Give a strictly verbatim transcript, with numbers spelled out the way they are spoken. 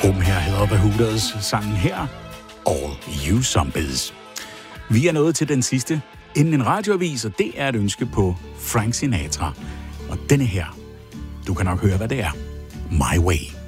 Gruppen her hedder The Hooters, sangen her, All You Zombies. Vi er nået til den sidste inden en radioavis, og det er et ønske på Frank Sinatra. Og denne her, du kan nok høre, hvad det er. My Way.